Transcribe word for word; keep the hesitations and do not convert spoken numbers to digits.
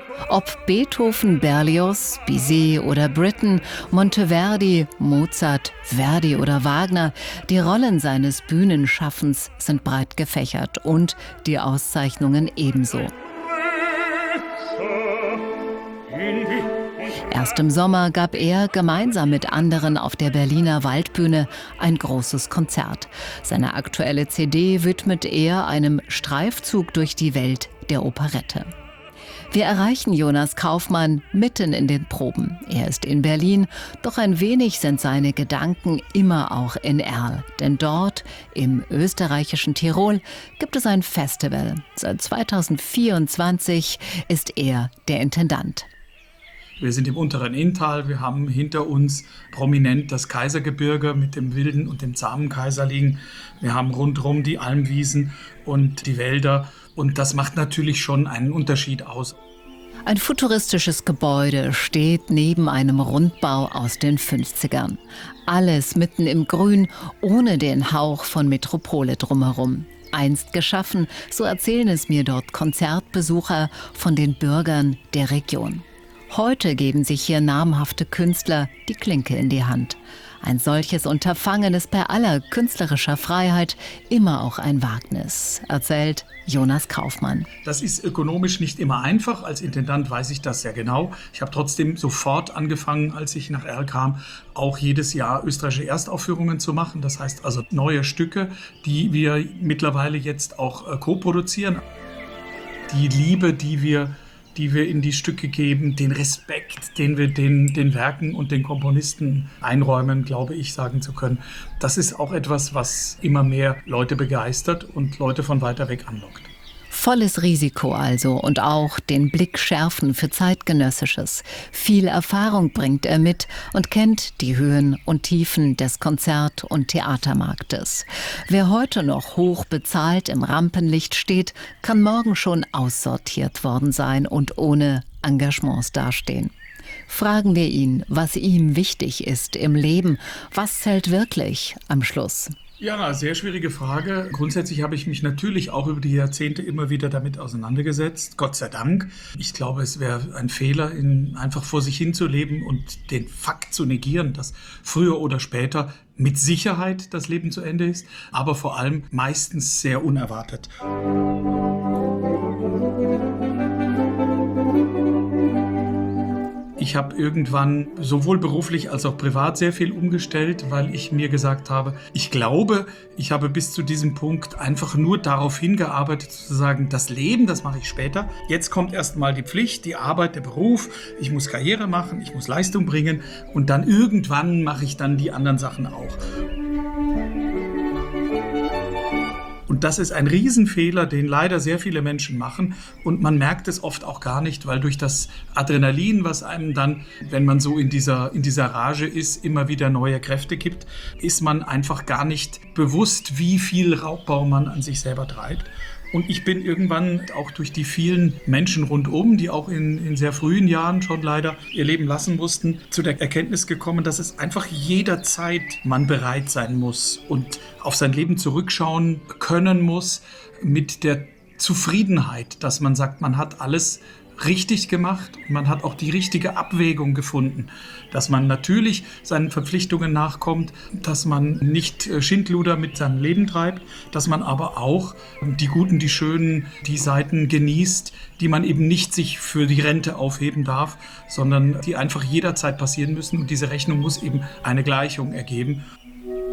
Ob Beethoven, Berlioz, Bizet oder Britten, Monteverdi, Mozart, Verdi oder Wagner, die Rollen seines Bühnenschaffens sind breit gefächert und die Auszeichnungen ebenso. Erst im Sommer gab er gemeinsam mit anderen auf der Berliner Waldbühne ein großes Konzert. Seine aktuelle C D widmet er einem Streifzug durch die Welt der Operette. Wir erreichen Jonas Kaufmann mitten in den Proben. Er ist in Berlin, doch ein wenig sind seine Gedanken immer auch in Erl. Denn dort, im österreichischen Tirol, gibt es ein Festival. Seit zweitausendvierundzwanzig ist er der Intendant. Wir sind im unteren Inntal, wir haben hinter uns prominent das Kaisergebirge mit dem wilden und dem zahmen Kaiser liegen. Wir haben rundherum die Almwiesen und die Wälder und das macht natürlich schon einen Unterschied aus. Ein futuristisches Gebäude steht neben einem Rundbau aus den fünfzigern. Alles mitten im Grün, ohne den Hauch von Metropole drumherum. Einst geschaffen, so erzählen es mir dort Konzertbesucher von den Bürgern der Region. Heute geben sich hier namhafte Künstler die Klinke in die Hand. Ein solches Unterfangen ist bei aller künstlerischer Freiheit immer auch ein Wagnis, erzählt Jonas Kaufmann. Das ist ökonomisch nicht immer einfach. Als Intendant weiß ich das sehr genau. Ich habe trotzdem sofort angefangen, als ich nach Erl kam, auch jedes Jahr österreichische Erstaufführungen zu machen. Das heißt also neue Stücke, die wir mittlerweile jetzt auch äh, co-produzieren. Die Liebe, die wir die wir in die Stücke geben, den Respekt, den wir den, den Werken und den Komponisten einräumen, glaube ich, sagen zu können. Das ist auch etwas, was immer mehr Leute begeistert und Leute von weiter weg anlockt. Volles Risiko also und auch den Blick schärfen für Zeitgenössisches. Viel Erfahrung bringt er mit und kennt die Höhen und Tiefen des Konzert- und Theatermarktes. Wer heute noch hoch bezahlt im Rampenlicht steht, kann morgen schon aussortiert worden sein und ohne Engagements dastehen. Fragen wir ihn, was ihm wichtig ist im Leben. Was zählt wirklich am Schluss? Ja, eine sehr schwierige Frage. Grundsätzlich habe ich mich natürlich auch über die Jahrzehnte immer wieder damit auseinandergesetzt. Gott sei Dank. Ich glaube, es wäre ein Fehler, in einfach vor sich hinzuleben und den Fakt zu negieren, dass früher oder später mit Sicherheit das Leben zu Ende ist, aber vor allem meistens sehr unerwartet. Ich habe irgendwann sowohl beruflich als auch privat sehr viel umgestellt, weil ich mir gesagt habe, ich glaube, ich habe bis zu diesem Punkt einfach nur darauf hingearbeitet, zu sagen, das Leben, das mache ich später. Jetzt kommt erst mal die Pflicht, die Arbeit, der Beruf. Ich muss Karriere machen, ich muss Leistung bringen und dann irgendwann mache ich dann die anderen Sachen auch. Und das ist ein Riesenfehler, den leider sehr viele Menschen machen. Und man merkt es oft auch gar nicht, weil durch das Adrenalin, was einem dann, wenn man so in dieser, in dieser Rage ist, immer wieder neue Kräfte gibt, ist man einfach gar nicht bewusst, wie viel Raubbau man an sich selber treibt. Und ich bin irgendwann auch durch die vielen Menschen rundum, die auch in, in sehr frühen Jahren schon leider ihr Leben lassen mussten, zu der Erkenntnis gekommen, dass es einfach jederzeit man bereit sein muss und auf sein Leben zurückschauen können muss mit der Zufriedenheit, dass man sagt, man hat alles richtig gemacht. Man hat auch die richtige Abwägung gefunden, dass man natürlich seinen Verpflichtungen nachkommt, dass man nicht Schindluder mit seinem Leben treibt, dass man aber auch die guten, die schönen, die Seiten genießt, die man eben nicht sich für die Rente aufheben darf, sondern die einfach jederzeit passieren müssen. Und diese Rechnung muss eben eine Gleichung ergeben.